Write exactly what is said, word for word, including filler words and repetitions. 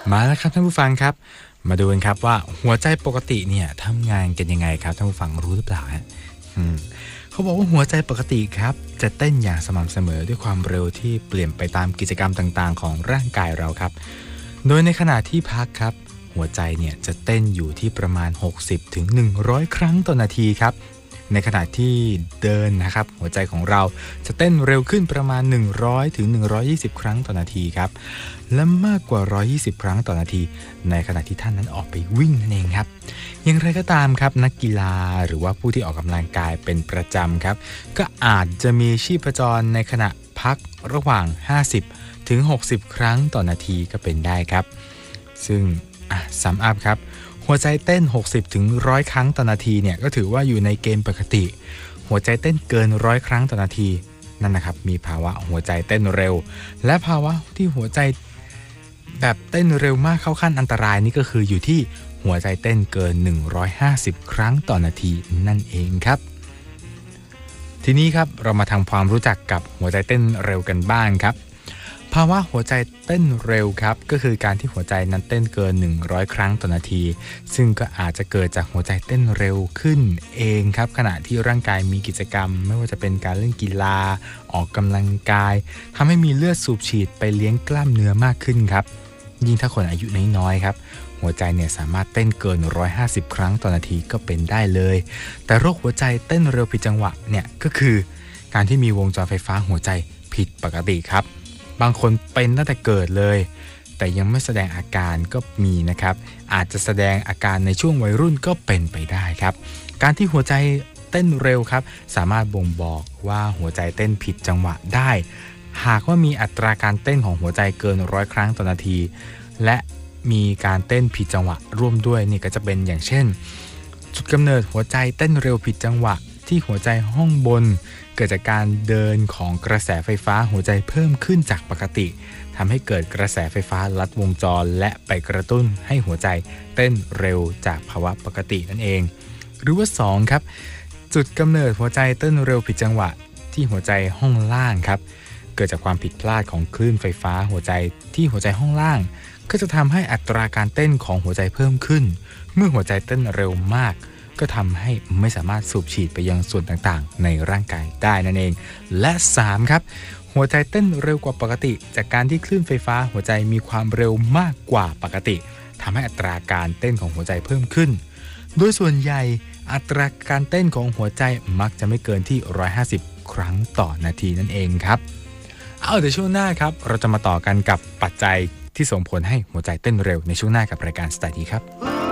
มาแล้วครับท่านผู้ฟังครับมาดูกันครับว่าหัวใจปกติเนี่ยทำงานกันยังไงครับท่านผู้ฟังรู้หรือเปล่าฮะอืมเขาบอกว่าหัวใจปกติครับจะเต้นอย่างสม่ำเสมอด้วยความเร็วที่เปลี่ยนไปตามกิจกรรมต่างๆของร่างกายเราครับโดยในขณะที่พักครับหัวใจเนี่ยจะเต้นอยู่ที่ประมาณหกสิบถึงหนึ่งร้อยครั้งต่อนาทีครับในขณะที่เดินนะครับหัวใจของเราจะเต้นเร็วขึ้นประมาณหนึ่งร้อยถึงหนึ่งร้อยยี่สิบครั้งต่อนาทีครับและมากกว่าหนึ่งร้อยยี่สิบครั้งต่อนาทีในขณะที่ท่านนั้นออกไปวิ่งนั่นเองครับอย่างไรก็ตามครับนักกีฬาหรือว่าผู้ที่ออกกำลังกายเป็นประจำครับก็อาจจะมีชีพจรในขณะพักระหว่างห้าสิบถึงหกสิบครั้งต่อนาทีก็เป็นได้ครับซึ่งอ่ะซัมอัพครับหัวใจเต้นหกสิบถึงหนึ่งร้อยครั้งต่อนาทีเนี่ยก็ถือว่าอยู่ในเกณฑ์ปกติหัวใจเต้นเกินร้อยครั้งต่อนาทีนั่นนะครับมีภาวะหัวใจเต้นเร็วและภาวะที่หัวใจแบบเต้นเร็วมากเข้าขั้นอันตรายนี่ก็คืออยู่ที่หัวใจเต้นเกินหนึ่งร้อยห้าสิบครั้งต่อนาทีนั่นเองครับทีนี้ครับเรามาทำความรู้จักกับหัวใจเต้นเร็วกันบ้างครับภาวะหัวใจเต้นเร็วครับก็คือการที่หัวใจนั้นเต้นเกินหนึ่งร้อยครั้งต่อนาทีซึ่งก็อาจจะเกิดจากหัวใจเต้นเร็วขึ้นเองครับขณะที่ร่างกายมีกิจกรรมไม่ว่าจะเป็นการเล่นกีฬาออกกำลังกายทำให้มีเลือดสูบฉีดไปเลี้ยงกล้ามเนื้อมากขึ้นครับยิ่งถ้าคนอายุน้อยๆครับหัวใจเนี่ยสามารถเต้นเกินหนึ่งร้อยห้าสิบครั้งต่อนาทีก็เป็นได้เลยแต่โรคหัวใจเต้นเร็วผิดจังหวะเนี่ยก็คือการที่มีวงจรไฟฟ้าหัวใจผิดปกติครับบางคนเป็นตั้งแต่เกิดเลยแต่ยังไม่แสดงอาการก็มีนะครับอาจจะแสดงอาการในช่วงวัยรุ่นก็เป็นไปได้ครับการที่หัวใจเต้นเร็วครับสามารถบ่งบอกว่าหัวใจเต้นผิดจังหวะได้หากว่ามีอัตราการเต้นของหัวใจเกินร้อยครั้งต่อนาทีและมีการเต้นผิดจังหวะร่วมด้วยนี่ก็จะเป็นอย่างเช่นจุดกำเนิดหัวใจเต้นเร็วผิดจังหวะที่หัวใจห้องบนเกิดจากการเดินของกระแสไฟฟ้าหัวใจเพิ่มขึ้นจากปกติทำให้เกิดกระแสไฟฟ้าลัดวงจรและไปกระตุ้นให้หัวใจเต้นเร็วจากภาวะปกตินั่นเองหรือว่าสองครับจุดกำเนิดหัวใจเต้นเร็วผิดจังหวะที่หัวใจห้องล่างครับเกิดจากความผิดพลาดของคลื่นไฟฟ้าหัวใจที่หัวใจห้องล่างก็จะทำให้อัตราการเต้นของหัวใจเพิ่มขึ้นเมื่อหัวใจเต้นเร็วมากก็ทำให้ไม่สามารถสูบฉีดไปยังส่วนต่างๆในร่างกายได้นั่นเองและสามครับหัวใจเต้นเร็วกว่าปกติจากการที่คลื่นไฟฟ้าหัวใจมีความเร็วมากกว่าปกติทำให้อัตราการเต้นของหัวใจเพิ่มขึ้นโดยส่วนใหญ่อัตราการเต้นของหัวใจมักจะไม่เกินที่หนึ่งร้อยห้าสิบครั้งต่อนาทีนั่นเองครับเอาเดี๋ยวช่วงหน้าครับเราจะมาต่อกันกับปัจจัยที่ส่งผลให้หัวใจเต้นเร็วในช่วงหน้ากับรายการสไตล์ดีครับ